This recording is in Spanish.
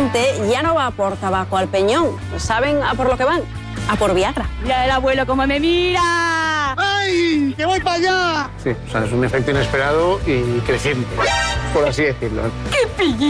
gente ya no va por tabaco al peñón. ¿Saben a por lo que van? A por Viagra. Mira el abuelo cómo me mira. ¡Ay! ¡Que voy para allá! Sí, o sea, es un efecto inesperado y creciente, por así decirlo. ¡Qué pillo!